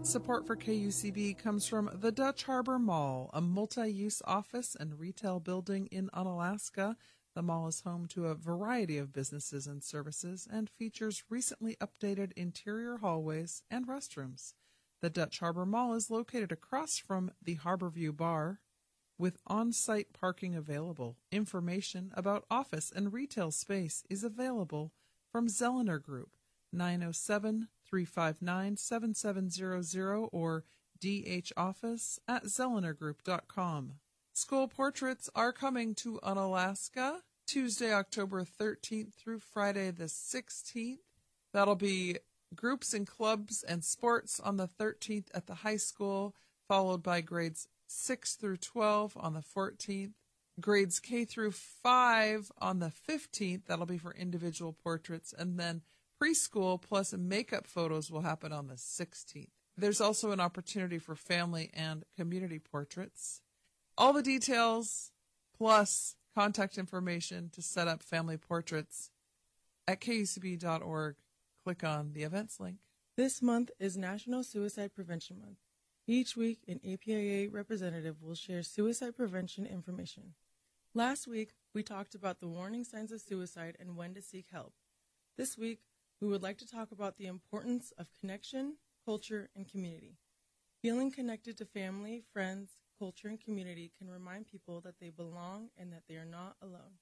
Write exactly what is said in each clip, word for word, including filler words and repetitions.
Support for K U C B comes from the Dutch Harbor Mall, a multi-use office and retail building in Unalaska. The mall is home to a variety of businesses and services and features recently updated interior hallways and restrooms. The Dutch Harbor Mall is located across from the Harborview Bar with on-site parking available. Information about office and retail space is available from Zellner Group, nine oh seven, three five nine, seven seven zero zero or dhoffice at zellner group dot com. School portraits are coming to Unalaska Tuesday, October thirteenth through Friday the sixteenth. That'll be groups and clubs and sports on the thirteenth at the high school, followed by grades six through twelve on the fourteenth. Grades K through five on the fifteenth. That'll be for individual portraits. And then preschool plus makeup photos will happen on the sixteenth. There's also an opportunity for family and community portraits. All the details plus contact information to set up family portraits at K U C B dot org. Click on the events link. This month is National Suicide Prevention Month. Each week, an A P I A representative will share suicide prevention information. Last week, we talked about the warning signs of suicide and when to seek help. This week, we would like to talk about the importance of connection, culture, and community. Feeling connected to family, friends, culture, and community can remind people that they belong and that they are not alone.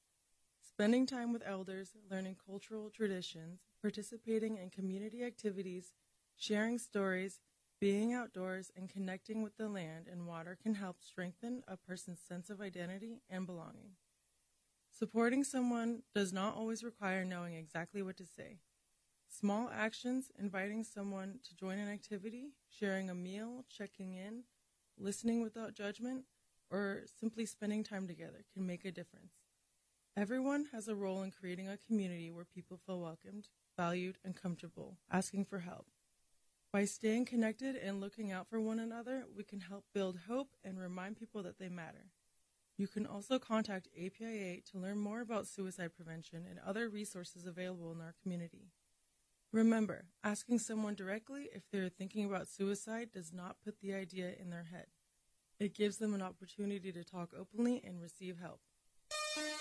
Spending time with elders, learning cultural traditions, participating in community activities, sharing stories, being outdoors, and connecting with the land and water can help strengthen a person's sense of identity and belonging. Supporting someone does not always require knowing exactly what to say. Small actions, inviting someone to join an activity, sharing a meal, checking in, listening without judgment, or simply spending time together can make a difference. Everyone has a role in creating a community where people feel welcomed, valued, and comfortable, asking for help. By staying connected and looking out for one another, we can help build hope and remind people that they matter. You can also contact A P I A to learn more about suicide prevention and other resources available in our community. Remember, asking someone directly if they're thinking about suicide does not put the idea in their head. It gives them an opportunity to talk openly and receive help.